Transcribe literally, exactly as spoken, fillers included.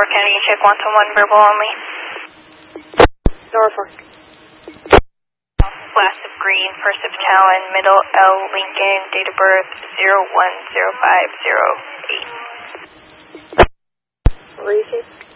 Norfolk County, check one to one, verbal only. Norfolk. Last of Green, first of Talon, middle L Lincoln, date of birth zero one zero five zero eight. Repeat.